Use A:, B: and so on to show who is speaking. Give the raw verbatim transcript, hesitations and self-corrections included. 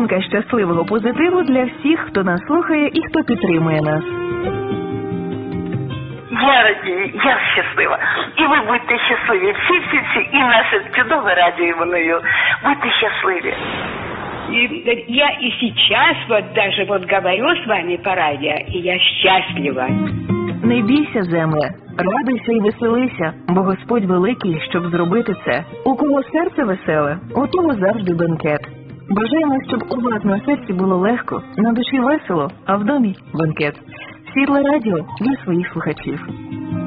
A: склянка щасливого позитиву для всіх, хто нас слухає і хто підтримує нас.
B: Я радію, я щаслива. І ви будьте щасливі. Всі-всі-всі. І наше чудове радіо воною. Будьте щасливі.
C: И я и сейчас вот даже вот говорю с вами по радио, и я счастлива.
A: Не бійся, земле, радуйся і веселися, бо Господь великий, щоб зробити це. У кого серце веселе, у того завжди бенкет. Бажаємо, щоб у вас на серці було легко, на душі весело, а в домі бенкет. Світле радіо для своїх слухачів.